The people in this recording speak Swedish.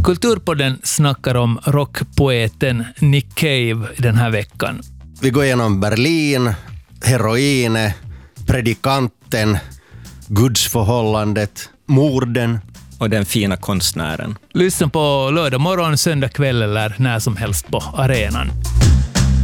Kulturpodden snackar om rockpoeten Nick Cave den här veckan. Vi går igenom Berlin, heroin, predikanten, gudsförhållandet, morden och den fina konstnären. Lyssna på lördag morgon, söndag kväll eller när som helst på arenan.